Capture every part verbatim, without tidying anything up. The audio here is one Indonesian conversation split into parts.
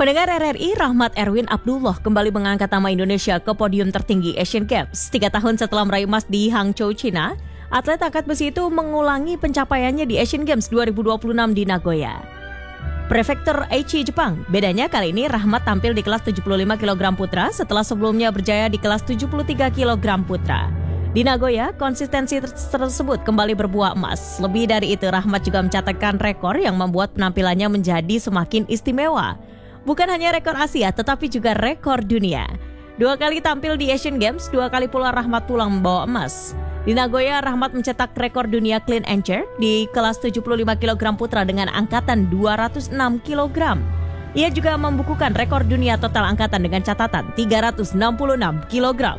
Pendengar R R I, Rahmat Erwin Abdullah kembali mengangkat nama Indonesia ke podium tertinggi Asian Games. Tiga tahun setelah meraih emas di Hangzhou, China, atlet angkat besi itu mengulangi pencapaiannya di Asian Games dua ribu dua puluh enam di Nagoya, Prefektur Aichi, Jepang. Bedanya kali ini Rahmat tampil di kelas tujuh puluh lima kilogram putra setelah sebelumnya berjaya di kelas tujuh puluh tiga kilogram putra. Di Nagoya, konsistensi tersebut kembali berbuah emas. Lebih dari itu, Rahmat juga mencatatkan rekor yang membuat penampilannya menjadi semakin istimewa. Bukan hanya rekor Asia, tetapi juga rekor dunia. Dua kali tampil di Asian Games, dua kali pula Rahmat pulang membawa emas. Di Nagoya, Rahmat mencetak rekor dunia clean and jerk di kelas tujuh puluh lima kilogram putra dengan angkatan dua ratus enam kilogram. Ia juga membukukan rekor dunia total angkatan dengan catatan tiga ratus enam puluh enam kilogram.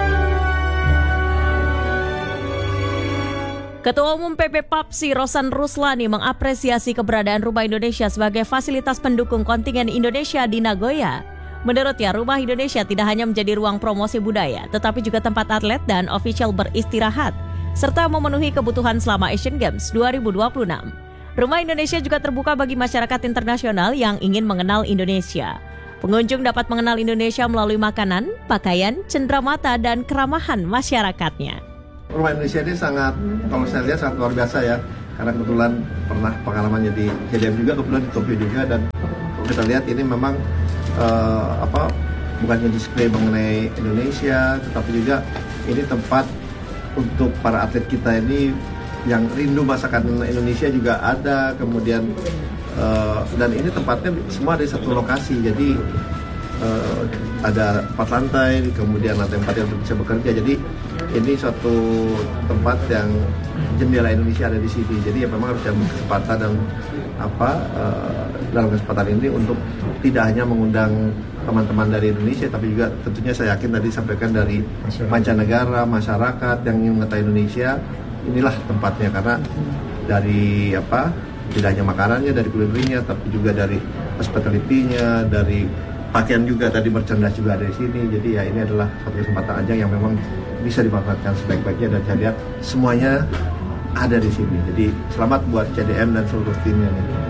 Ketua Umum P B Papsi Rosan Ruslani mengapresiasi keberadaan Rumah Indonesia sebagai fasilitas pendukung kontingen Indonesia di Nagoya. Menurutnya, Rumah Indonesia tidak hanya menjadi ruang promosi budaya, tetapi juga tempat atlet dan ofisial beristirahat, serta memenuhi kebutuhan selama Asian Games dua ribu dua puluh enam. Rumah Indonesia juga terbuka bagi masyarakat internasional yang ingin mengenal Indonesia. Pengunjung dapat mengenal Indonesia melalui makanan, pakaian, cenderamata, dan keramahan masyarakatnya. Rumah Indonesia ini sangat, kalau saya lihat sangat luar biasa ya, karena kebetulan pernah pengalamannya di J D M juga, kebetulan di Tokyo juga, dan kalau kita lihat ini memang uh, apa bukannya display mengenai Indonesia, tetapi juga ini tempat untuk para atlet kita ini yang rindu masakan Indonesia juga ada, kemudian uh, dan ini tempatnya semua di satu lokasi, jadi uh, ada empat lantai, kemudian lantai empat yang bisa bekerja, jadi ini suatu tempat yang jendela Indonesia ada di sini. Jadi ya memang harus ambil kesempatan dan apa uh, dalam kesempatan ini untuk tidak hanya mengundang teman-teman dari Indonesia, tapi juga tentunya saya yakin tadi sampaikan dari mancanegara, masyarakat yang ingin mengetahui Indonesia. Inilah tempatnya, karena dari apa tidak hanya makanannya, dari kulinernya, tapi juga dari hospitality-nya, dari pakaian juga, tadi merchandise juga ada di sini. Jadi ya ini adalah satu kesempatan ajang yang memang bisa dimanfaatkan sebaik-baiknya, dan saya lihat semuanya ada di sini. Jadi selamat buat C D M dan seluruh timnya.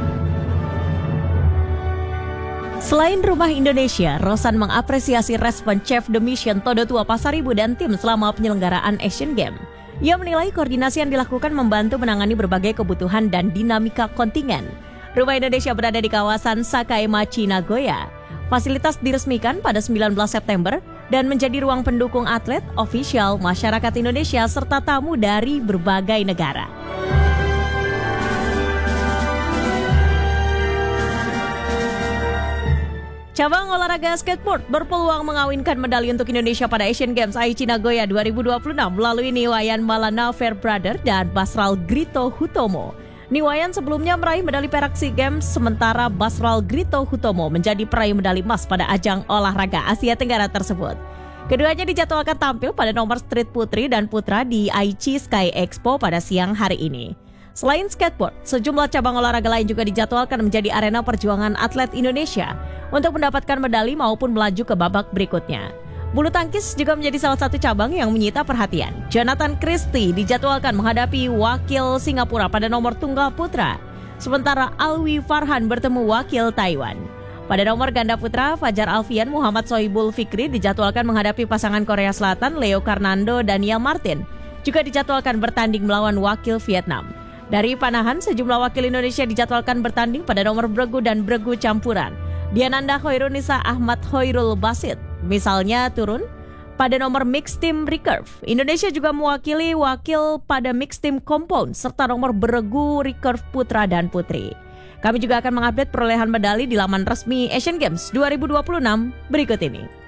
Selain Rumah Indonesia, Rosan mengapresiasi respon Chef The Mission Todo Tua Pasaribu dan tim selama penyelenggaraan Asian Games. Ia menilai koordinasi yang dilakukan membantu menangani berbagai kebutuhan dan dinamika kontingen. Rumah Indonesia berada di kawasan Sakaemachi, Nagoya. Fasilitas diresmikan pada sembilan belas September dan menjadi ruang pendukung atlet, ofisial, masyarakat Indonesia, serta tamu dari berbagai negara. Cabang olahraga skateboard berpeluang mengawinkan medali untuk Indonesia pada Asian Games Aichi Nagoya dua ribu dua puluh enam melalui Niwayan Malana Fairbrother dan Basral Grito Hutomo. Niwayan sebelumnya meraih medali perak SEA Games, sementara Basral Grito Hutomo menjadi peraih medali emas pada ajang olahraga Asia Tenggara tersebut. Keduanya dijadwalkan tampil pada nomor street putri dan putra di Aichi Sky Expo pada siang hari ini. Selain skateboard, sejumlah cabang olahraga lain juga dijadwalkan menjadi arena perjuangan atlet Indonesia untuk mendapatkan medali maupun melaju ke babak berikutnya. Bulu tangkis juga menjadi salah satu cabang yang menyita perhatian. Jonathan Christie dijadwalkan menghadapi wakil Singapura pada nomor tunggal putra, sementara Alwi Farhan bertemu wakil Taiwan. Pada nomor ganda putra, Fajar Alfian Muhammad Sohibul Fikri dijadwalkan menghadapi pasangan Korea Selatan Leo Karnando Daniel Martin, juga dijadwalkan bertanding melawan wakil Vietnam. Dari panahan, sejumlah wakil Indonesia dijadwalkan bertanding pada nomor beregu dan beregu campuran. Diananda Hoirunisa Ahmad Hoirul Basit misalnya turun pada nomor mixed team recurve. Indonesia juga mewakili wakil pada mixed team compound serta nomor beregu recurve putra dan putri. Kami juga akan mengupdate perolehan medali di laman resmi Asian Games dua ribu dua puluh enam berikut ini.